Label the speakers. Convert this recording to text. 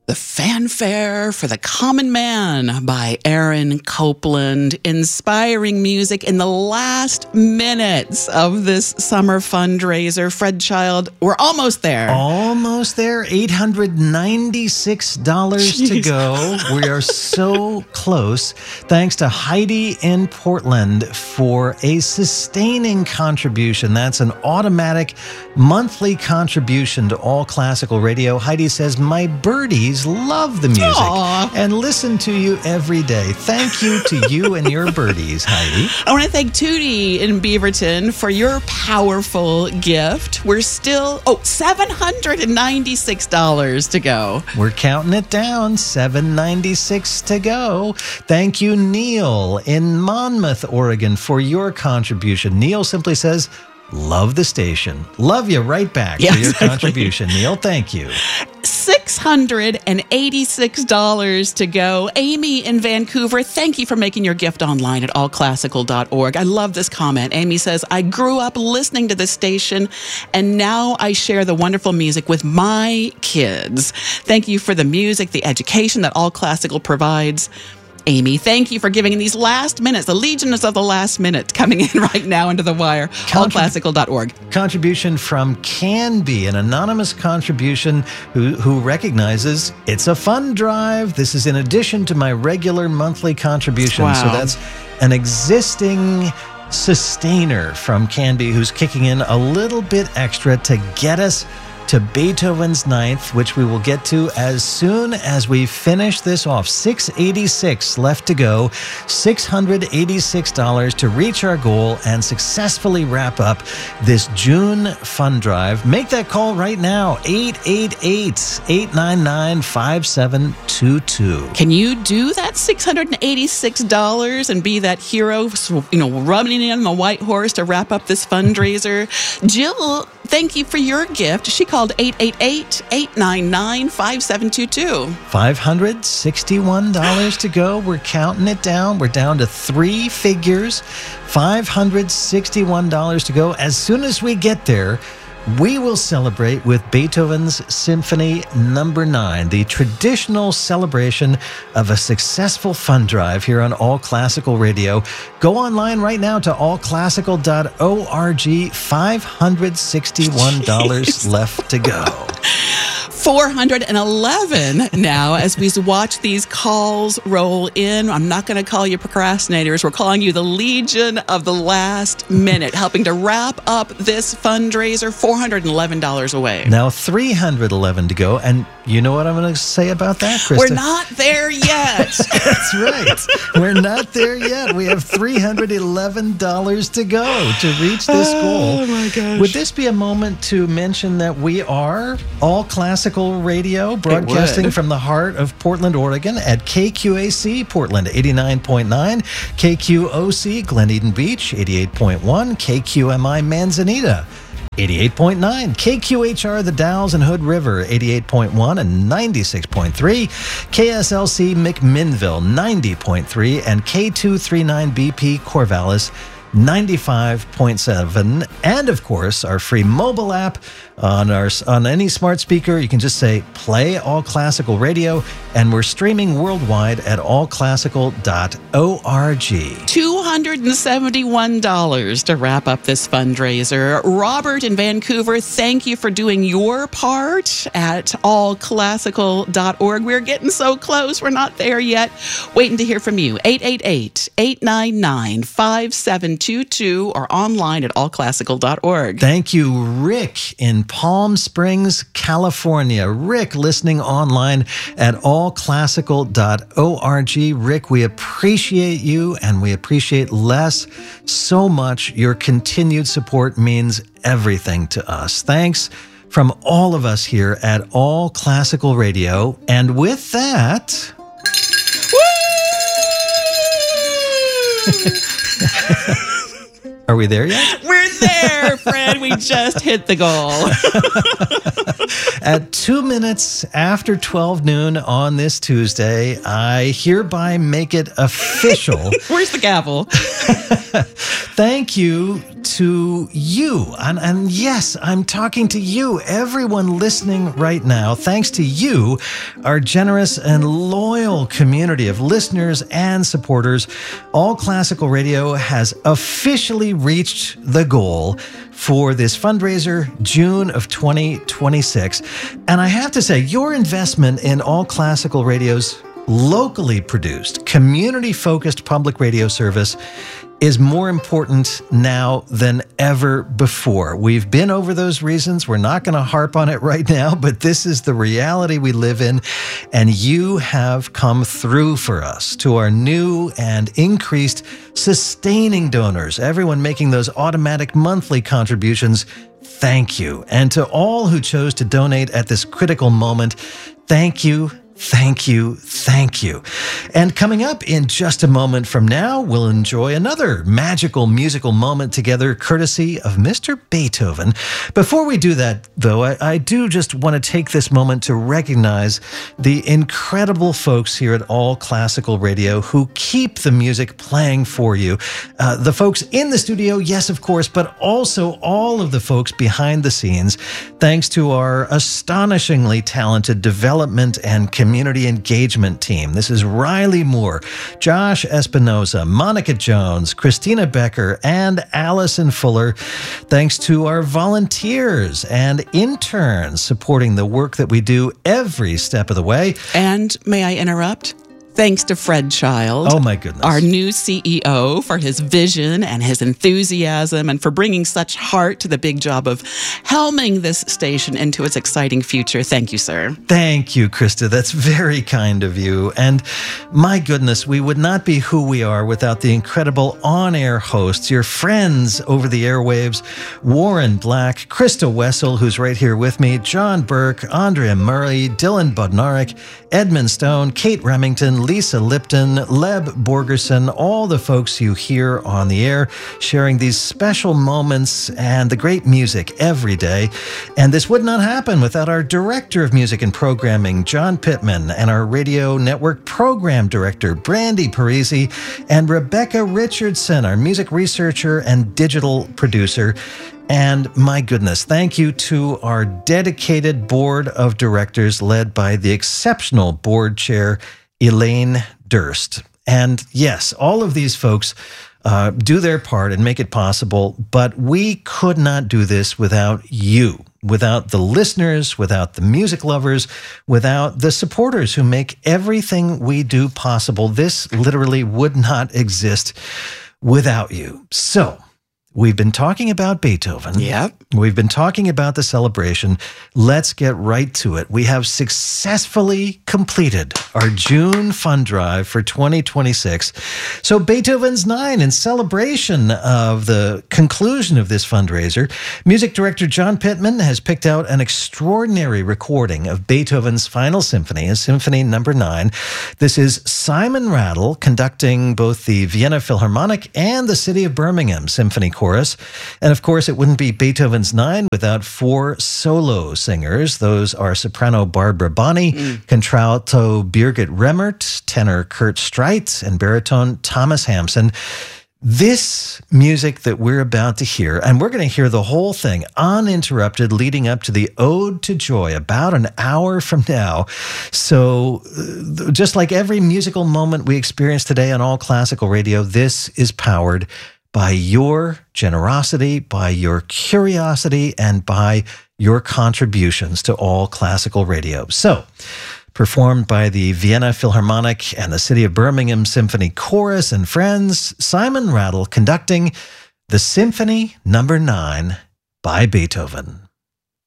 Speaker 1: The Fanfare for the Common Man by Aaron Copland. Inspiring music in the last minutes of this summer fundraiser. Fred Child, we're almost there.
Speaker 2: Almost there. $896 to go. We are so close. Thanks to Heidi in Portland for a sustaining contribution. That's an automatic monthly contribution to All Classical Radio. Heidi says, my birdies love the music and listen to you every day. Thank you to you and your birdies, Heidi.
Speaker 1: I want to thank Tootie in Beaverton for your powerful gift. We're still, $796 to go.
Speaker 2: We're counting it down. $796 to go. Thank you, Neil in Monmouth, Oregon, for your contribution. Neil simply says, love the station. Love you right back for your contribution, Neil. Thank you.
Speaker 1: $686 to go. Amy in Vancouver, thank you for making your gift online at allclassical.org. I love this comment. Amy says, I grew up listening to this station, and now I share the wonderful music with my kids. Thank you for the music, the education that All Classical provides. Amy, thank you for giving in these last minutes, the legions of the last minute coming in right now into the wire. Allclassical.org.
Speaker 2: Contribution from Canby, an anonymous contribution who recognizes it's a fund drive. This is in addition to my regular monthly contribution.
Speaker 1: Wow.
Speaker 2: So that's an existing sustainer from Canby who's kicking in a little bit extra to get us to Beethoven's Ninth, which we will get to as soon as we finish this off. $686 left to go. $686 to reach our goal and successfully wrap up this June fund drive. Make that call right now. 888-899-5722.
Speaker 1: Can you do that $686 and be that hero, rubbing in the white horse to wrap up this fundraiser? Jill, thank you for your gift. She called 888-899-5722.
Speaker 2: $561 to go. We're counting it down. We're down to three figures. $561 to go. As soon as we get there, we will celebrate with Beethoven's Symphony No. 9, the traditional celebration of a successful fund drive here on All Classical Radio. Go online right now to allclassical.org. $561 left to go.
Speaker 1: 411 now as we watch these calls roll in. I'm not going to call you procrastinators. We're calling you the Legion of the Last Minute, helping to wrap up this fundraiser. $411 away.
Speaker 2: Now 311 to go. And you know what I'm going to say about that, Krista?
Speaker 1: We're not there yet.
Speaker 2: That's right. We're not there yet. We have $311 to go to reach this goal.
Speaker 1: Oh, my gosh.
Speaker 2: Would this be a moment to mention that we are All Classical Radio, broadcasting from the heart of Portland, Oregon at KQAC Portland 89.9, KQOC Glen Eden Beach 88.1, KQMI Manzanita 88.9, KQHR The Dalles and Hood River 88.1 and 96.3, KSLC McMinnville 90.3, and K239BP Corvallis 95.7, and of course our free mobile app on any smart speaker. You can just say play All Classical Radio, and we're streaming worldwide at allclassical.org.
Speaker 1: $271 to wrap up this fundraiser. Robert in Vancouver, thank you for doing your part at allclassical.org. We're getting so close. We're not there yet. Waiting to hear from you. 888-899-5722 or online at allclassical.org.
Speaker 2: Thank you, Rick in Palm Springs, California. Rick, listening online at allclassical.org. Rick, we appreciate you, and we appreciate Les so much. Your continued support means everything to us. Thanks from all of us here at All Classical Radio. And with that... Are we there yet?
Speaker 1: We're there. there, Fred. We just hit the goal.
Speaker 2: At 2 minutes after 12 noon on this Tuesday, I hereby make it official.
Speaker 1: Where's the gavel?
Speaker 2: Thank you to you. And yes, I'm talking to you, everyone listening right now. Thanks to you, our generous and loyal community of listeners and supporters. All Classical Radio has officially reached the goal for this fundraiser, June of 2026. And I have to say, your investment in All Classical Radio's locally produced, community-focused public radio service is more important now than ever before. We've been over those reasons. We're not going to harp on it right now, but this is the reality we live in, and you have come through for us. To our new and increased sustaining donors, everyone making those automatic monthly contributions, thank you. And to all who chose to donate at this critical moment, thank you. Thank you. Thank you. And coming up in just a moment from now, we'll enjoy another magical musical moment together, courtesy of Mr. Beethoven. Before we do that, though, I do just want to take this moment to recognize the incredible folks here at All Classical Radio who keep the music playing for you. The folks in the studio, yes, of course, but also all of the folks behind the scenes, thanks to our astonishingly talented development and community engagement team. This is Riley Moore, Josh Espinoza, Monica Jones, Christina Becker, and Allison Fuller. Thanks to our volunteers and interns supporting the work that we do every step of the way.
Speaker 1: And may I interrupt? Thanks to Fred Child.
Speaker 2: Oh, my goodness.
Speaker 1: Our new CEO, for his vision and his enthusiasm and for bringing such heart to the big job of helming this station into its exciting future. Thank you, sir.
Speaker 2: Thank you, Krista. That's very kind of you. And my goodness, we would not be who we are without the incredible on-air hosts, your friends over the airwaves, Warren Black, Krista Wessel, who's right here with me, John Burke, Andrea Murray, Dylan Bodnarik, Edmund Stone, Kate Remington, Lisa Lipton, Leb Borgerson, all the folks you hear on the air, sharing these special moments and the great music every day. And this would not happen without our Director of Music and Programming, John Pittman, and our Radio Network Program Director, Brandy Parisi, and Rebecca Richardson, our music researcher and digital producer. And my goodness, thank you to our dedicated board of directors led by the exceptional board chair, Elaine Durst. And yes, all of these folks do their part and make it possible, but we could not do this without you, without the listeners, without the music lovers, without the supporters who make everything we do possible. This literally would not exist without you. So, we've been talking about Beethoven.
Speaker 1: Yep.
Speaker 2: We've been talking about the celebration. Let's get right to it. We have successfully completed our June fund drive for 2026. So Beethoven's 9, in celebration of the conclusion of this fundraiser, music director John Pittman has picked out an extraordinary recording of Beethoven's Final Symphony, Symphony No. 9. This is Simon Rattle conducting both the Vienna Philharmonic and the City of Birmingham Symphony Chorus. And of course, it wouldn't be Beethoven's 9 without 4 solo singers. Those are soprano Barbara Bonney, contralto Birgit Remmert, tenor Kurt Streit, and baritone Thomas Hampson. This music that we're about to hear, and we're going to hear the whole thing uninterrupted leading up to the Ode to Joy about an hour from now. So just like every musical moment we experience today on All Classical Radio, this is powered by your generosity, by your curiosity, and by your contributions to All Classical Radio. So, performed by the Vienna Philharmonic and the City of Birmingham Symphony Chorus and Friends, Simon Rattle conducting the Symphony No. 9 by Beethoven.